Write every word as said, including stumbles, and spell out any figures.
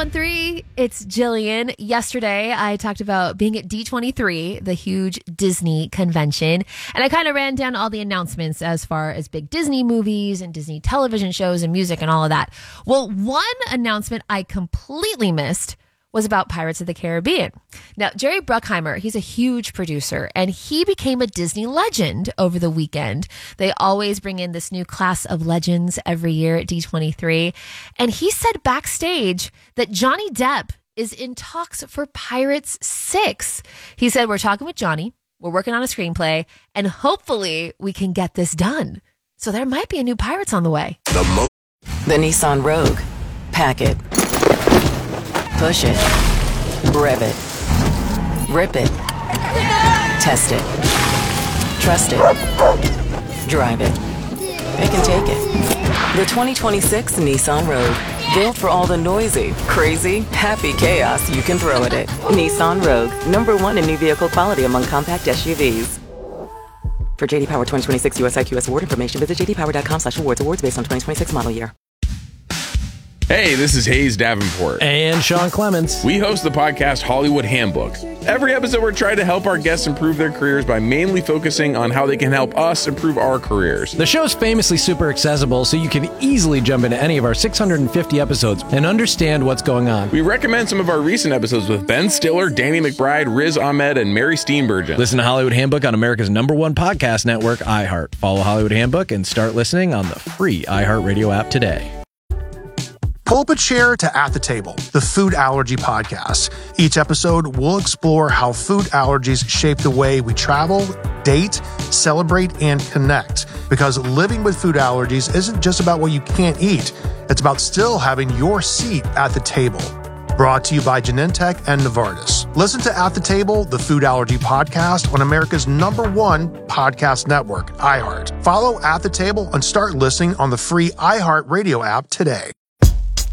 one three, it's Jillian. Yesterday, I talked about being at D twenty-three, the huge Disney convention, and I kind of ran down all the announcements as far as big Disney movies and Disney television shows and music and all of that. Well, one announcement I completely missed was about Pirates of the Caribbean. Now, Jerry Bruckheimer, he's a huge producer, and he became a Disney legend over the weekend. They always bring in this new class of legends every year at D twenty-three. And he said backstage that Johnny Depp is in talks for Pirates six. He said, we're talking with Johnny, we're working on a screenplay, and hopefully we can get this done. So there might be a new Pirates on the way. The, mo- the Nissan Rogue. Pack it. Push it. Rev it. Rip it. Test it. Trust it. Drive it. It can take it. The twenty twenty-six Nissan Rogue. Built for all the noisy, crazy, happy chaos you can throw at it. Nissan Rogue. Number one in new vehicle quality among compact S U Vs. For J D Power twenty twenty-six U S I Q S award information, visit j d power dot com slash awards. Awards based on twenty twenty-six model year. Hey, this is Hayes Davenport. And Sean Clements. We host the podcast Hollywood Handbook. Every episode, we're trying to help our guests improve their careers by mainly focusing on how they can help us improve our careers. The show's famously super accessible, so you can easily jump into any of our six hundred fifty episodes and understand what's going on. We recommend some of our recent episodes with Ben Stiller, Danny McBride, Riz Ahmed, and Mary Steenburgen. Listen to Hollywood Handbook on America's number one podcast network, iHeart. Follow Hollywood Handbook and start listening on the free iHeartRadio app today. Pull up a chair to At the Table, the food allergy podcast. Each episode, we'll explore how food allergies shape the way we travel, date, celebrate, and connect. Because living with food allergies isn't just about what you can't eat. It's about still having your seat at the table. Brought to you by Genentech and Novartis. Listen to At the Table, the food allergy podcast on America's number one podcast network, iHeart. Follow At the Table and start listening on the free iHeartRadio app today.